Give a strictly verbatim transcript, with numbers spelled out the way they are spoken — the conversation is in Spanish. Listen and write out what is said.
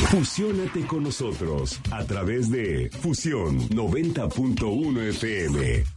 Fusiónate con nosotros a través de Fusión noventa punto uno F M.